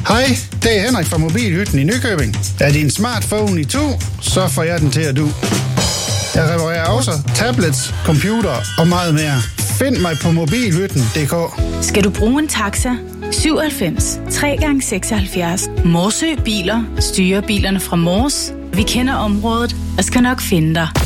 Hej, det er Henrik fra Mobilhytten i Nykøbing. Er din smartphone i tur, så får jeg den til at du. Jeg reparerer også tablets, computer og meget mere. Find mig på mobilhytten.dk. Skal du bruge en taxa? 97 3x76. Morsø Biler styrer bilerne fra Mors. Vi kender området og skal nok finde dig.